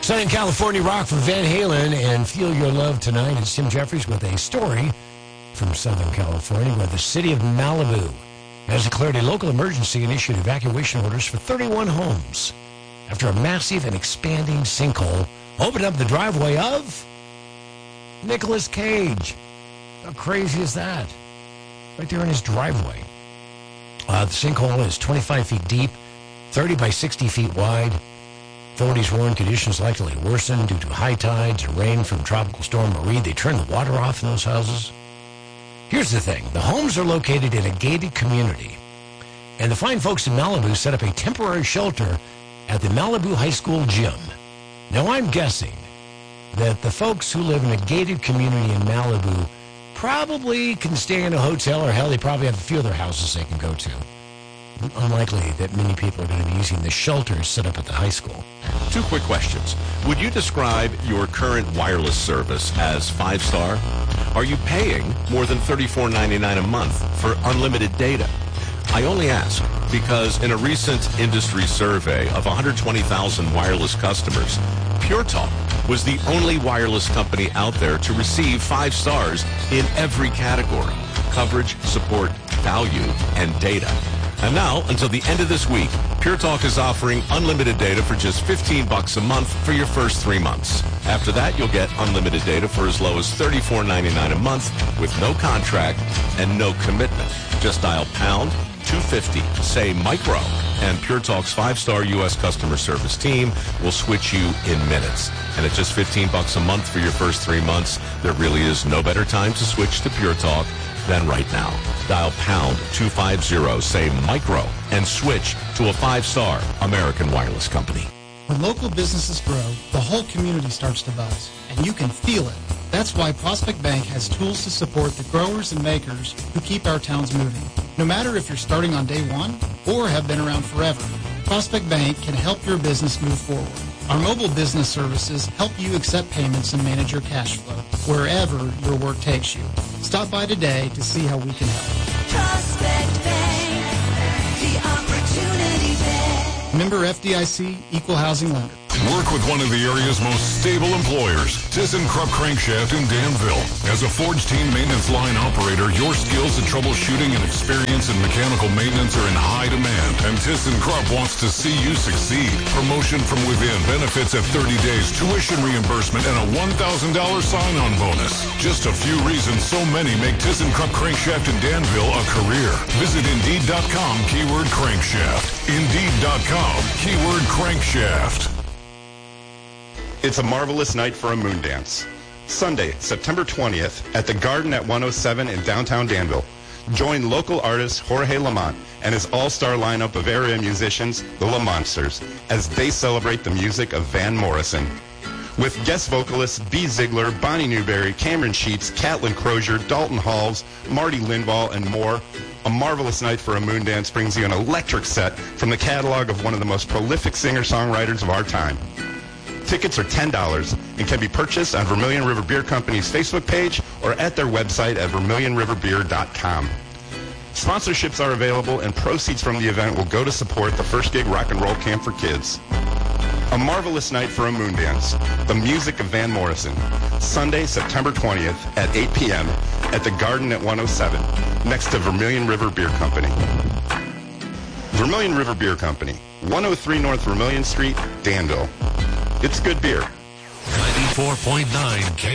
Southern California rock from Van Halen and Feel Your Love Tonight. It's Tim Jeffries with a story from Southern California where the city of Malibu has declared a local emergency and issued evacuation orders for 31 homes after a massive and expanding sinkhole opened up the driveway of Nicolas Cage. How crazy is that? Right there in his driveway. The sinkhole is 25 feet deep, 30 by 60 feet wide. Authorities warn conditions likely to worsen due to high tides and rain from Tropical Storm Marie. They turned the water off in those houses. Here's the thing. The homes are located in a gated community, and the fine folks in Malibu set up a temporary shelter at the Malibu High School gym. Now, I'm guessing that the folks who live in a gated community in Malibu probably can stay in a hotel, or hell, they probably have a few other houses they can go to. Unlikely that many people are going to be using the shelters set up at the high school. Two quick questions. Would you describe your current wireless service as 5-star? Are you paying more than $34.99 a month for unlimited data? I only ask because in a recent industry survey of 120,000 wireless customers, Pure Talk was the only wireless company out there to receive 5 stars in every category: coverage, support, value, and data. And now, until the end of this week, Pure Talk is offering unlimited data for just $15 a month for your first 3 months. After that, you'll get unlimited data for as low as $34.99 a month with no contract and no commitment. Just dial pound 250, say micro, and Pure Talk's 5-star U.S. customer service team will switch you in minutes. And at just $15 a month for your first 3 months, there really is no better time to switch to Pure Talk than right now. Dial pound 250, say micro, and switch to a 5-star American wireless company. When local businesses grow, the whole community starts to buzz, and you can feel it. That's why Prospect Bank has tools to support the growers and makers who keep our towns moving. No matter if you're starting on day one or have been around forever, Prospect Bank can help your business move forward. Our mobile business services help you accept payments and manage your cash flow wherever your work takes you. Stop by today to see how we can help. Prospect Bank, the opportunity bank. Member FDIC, Equal Housing Lender. Work with one of the area's most stable employers, ThyssenKrupp Crankshaft in Danville. As a Forge Team maintenance line operator, your skills at troubleshooting and experience in mechanical maintenance are in high demand, and ThyssenKrupp wants to see you succeed. Promotion from within, benefits at 30 days, tuition reimbursement, and a $1,000 sign-on bonus. Just a few reasons so many make ThyssenKrupp Crankshaft in Danville a career. Visit Indeed.com, keyword crankshaft. Indeed.com, keyword crankshaft. It's a marvelous night for a moon dance. Sunday, September 20th, at the Garden at 107 in downtown Danville. Join local artist Jorge Lamont and his all-star lineup of area musicians, the Lamontsters, as they celebrate the music of Van Morrison. With guest vocalists B. Ziegler, Bonnie Newberry, Cameron Sheets, Catlin Crozier, Dalton Halls, Marty Lindvall, and more, a marvelous night for a moon dance brings you an electric set from the catalog of one of the most prolific singer-songwriters of our time. Tickets are $10 and can be purchased on Vermilion River Beer Company's Facebook page or at their website at vermilionriverbeer.com. Sponsorships are available, and proceeds from the event will go to support the First Gig Rock and Roll Camp for Kids. A marvelous night for a moon dance. The music of Van Morrison. Sunday, September 20th at 8 p.m. at the Garden at 107, next to Vermilion River Beer Company. Vermilion River Beer Company, 103 North Vermilion Street, Danville. It's good beer. 94.9 K.